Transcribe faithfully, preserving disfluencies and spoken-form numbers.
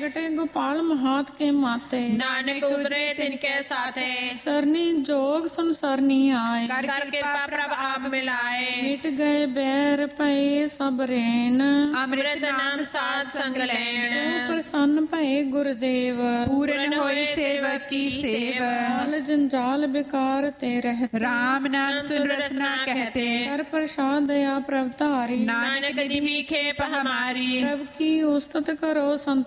प्रगटे गोपाल महात के माते, नानक उतरे तिनके साथे। सरनी जोग सुन सरनी आए, कर कृपा प्रभ आप मिलाए। मिट गए बैर पए सब रेन, अमृत नाम साध संग लैन। प्रसन्न भये गुरुदेव, पूरन होए सेवक की सेव। काल जंजाल बेकार ते रहते, राम नाम सुन रसना कहते। कर प्रसाद दया प्रभ धारी, नानक दिही खेप हमारी। प्रभ की उस्तत करो संत